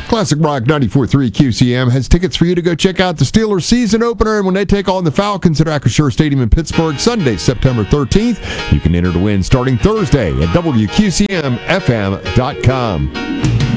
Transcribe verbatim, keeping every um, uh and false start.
Classic Rock ninety-four point three Q C M has tickets for you to go check out the Steelers season opener, and when they take on the Falcons at Acrisure Stadium in Pittsburgh, Sunday, September thirteenth, you can enter to win starting Thursday at W Q C M F M dot com.